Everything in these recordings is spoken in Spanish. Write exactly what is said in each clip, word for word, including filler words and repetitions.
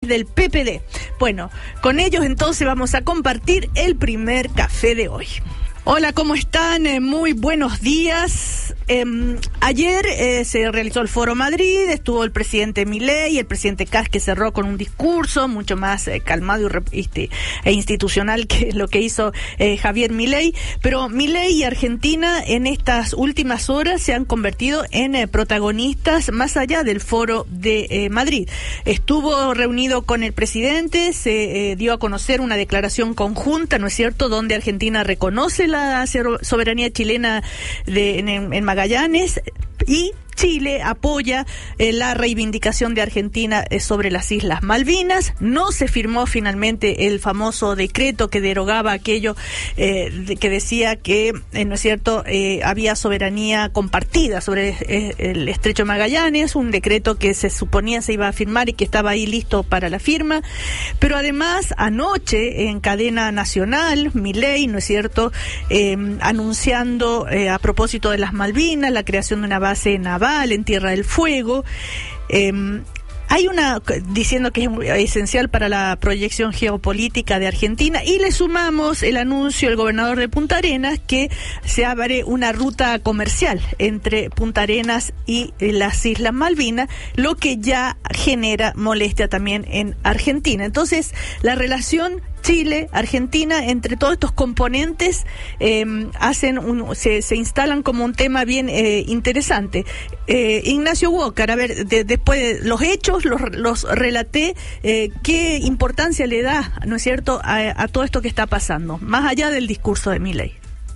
del P P D. Bueno, con ellos entonces vamos a compartir el primer café de hoy. Hola, ¿cómo están? Eh, muy buenos días. Eh, ayer eh, se realizó el Foro Madrid, estuvo el presidente Milei, el presidente Kast, que cerró con un discurso mucho más eh, calmado y re, este, e institucional que lo que hizo eh, Javier Milei, pero Milei y Argentina en estas últimas horas se han convertido en eh, protagonistas más allá del Foro de eh, Madrid. Estuvo reunido con el presidente, se eh, dio a conocer una declaración conjunta, ¿no es cierto?, donde Argentina reconoce la la soberanía chilena de, en, en Magallanes, y Chile apoya eh, la reivindicación de Argentina eh, sobre las Islas Malvinas. No se firmó finalmente el famoso decreto que derogaba aquello eh, de, que decía que, eh, no es cierto, eh, había soberanía compartida sobre eh, el Estrecho de Magallanes, un decreto que se suponía se iba a firmar y que estaba ahí listo para la firma. Pero además, anoche, en cadena nacional, Milei, ¿no es cierto?, eh, anunciando eh, a propósito de las Malvinas, la creación de una base naval en Tierra del Fuego. Eh, hay una diciendo que es esencial para la proyección geopolítica de Argentina, y le sumamos el anuncio del gobernador de Punta Arenas que se abre una ruta comercial entre Punta Arenas y las Islas Malvinas, lo que ya genera molestia también en Argentina. Entonces, la relación Chile, Argentina, entre todos estos componentes, eh, hacen un, se, se instalan como un tema bien eh, interesante. Eh, Ignacio Walker, a ver, de, después de los hechos, los, los relaté, eh, ¿qué importancia le da, no es cierto, a, a todo esto que está pasando, más allá del discurso de Milei?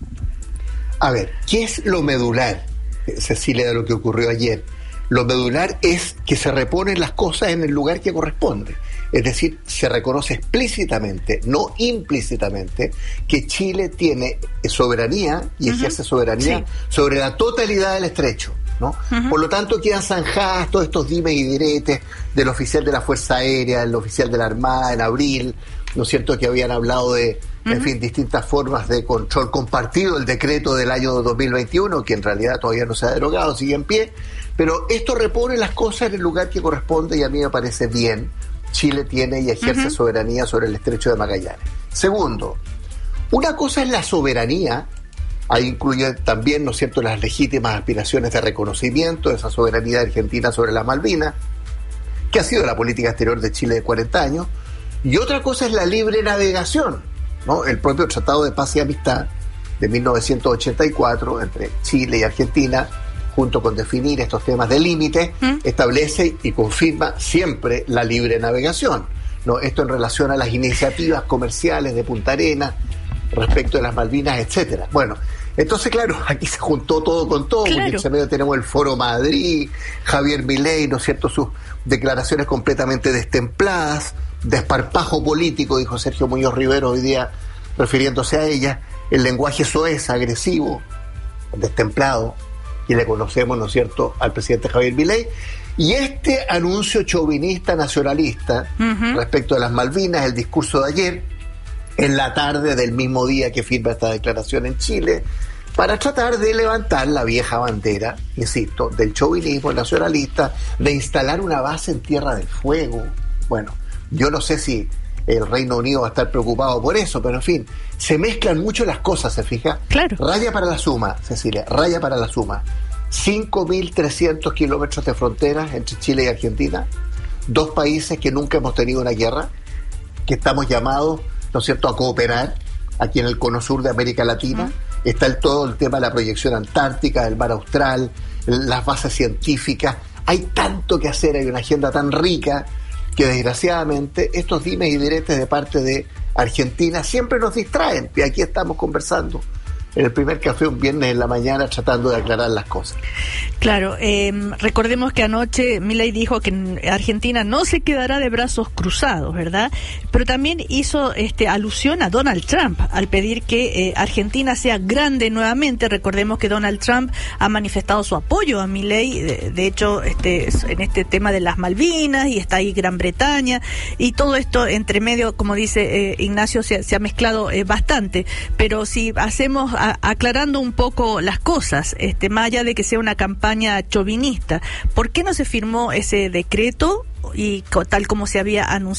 A ver, ¿qué es lo medular, Cecilia, de lo que ocurrió ayer? Lo medular es que se reponen las cosas en el lugar que corresponde. Es decir, se reconoce explícitamente, no implícitamente, que Chile tiene soberanía y ejerce uh-huh. soberanía sí. sobre la totalidad del estrecho, ¿no? Uh-huh. Por lo tanto, quedan zanjadas todos estos dimes y diretes del oficial de la Fuerza Aérea, el oficial de la Armada en abril, ¿no es cierto?, que habían hablado de, uh-huh. en fin, distintas formas de control compartido, el decreto del año dos mil veintiuno, que en realidad todavía no se ha derogado, sigue en pie, pero esto repone las cosas en el lugar que corresponde y a mí me parece bien. Chile tiene y ejerce uh-huh. soberanía sobre el Estrecho de Magallanes. Segundo, una cosa es la soberanía, ahí incluye también, ¿no es cierto?, las legítimas aspiraciones de reconocimiento de esa soberanía argentina sobre las Malvinas, que ha sido la política exterior de Chile de cuarenta años, y otra cosa es la libre navegación, ¿no? El propio Tratado de Paz y Amistad de mil novecientos ochenta y cuatro entre Chile y Argentina, junto con definir estos temas de límite, ¿Mm? establece y confirma siempre la libre navegación, ¿no? Esto en relación a las iniciativas comerciales de Punta Arenas respecto de las Malvinas, etcétera. Bueno, entonces, claro, aquí se juntó todo con todo, claro. porque en medio tenemos el Foro Madrid, Javier Milei, ¿no es cierto?, sus declaraciones completamente destempladas, desparpajo político, dijo Sergio Muñoz Rivero hoy día, refiriéndose a ella, el lenguaje soez, agresivo, destemplado, y le conocemos, ¿no es cierto?, al presidente Javier Milei, y este anuncio chauvinista nacionalista uh-huh. respecto de las Malvinas, el discurso de ayer, en la tarde del mismo día que firma esta declaración en Chile, para tratar de levantar la vieja bandera, insisto, del chauvinismo nacionalista, de instalar una base en Tierra del Fuego. Bueno, yo no sé si el Reino Unido va a estar preocupado por eso, pero en fin, se mezclan mucho las cosas, ¿se fija? Claro. Raya para la suma, Cecilia, raya para la suma. cinco mil trescientos kilómetros de fronteras entre Chile y Argentina, dos países que nunca hemos tenido una guerra, que estamos llamados, ¿no es cierto?, a cooperar aquí en el cono sur de América Latina. Uh-huh. Está el, todo el tema de la proyección antártica, del mar austral, las bases científicas. Hay tanto que hacer, hay una agenda tan rica que desgraciadamente estos dimes y diretes de parte de Argentina siempre nos distraen, y aquí estamos conversando en el primer café un viernes en la mañana tratando de aclarar las cosas. Claro, eh, recordemos que anoche Milei dijo que Argentina no se quedará de brazos cruzados, ¿verdad? Pero también hizo este alusión a Donald Trump al pedir que eh, Argentina sea grande nuevamente. Recordemos que Donald Trump ha manifestado su apoyo a Milei, de, de hecho, este, en este tema de las Malvinas, y está ahí Gran Bretaña, y todo esto entre medio, como dice eh, Ignacio, se, se ha mezclado eh, bastante. Pero si hacemos a, aclarando un poco las cosas, este, más allá de que sea una campaña chauvinista, ¿por qué no se firmó ese decreto y tal como se había anunciado?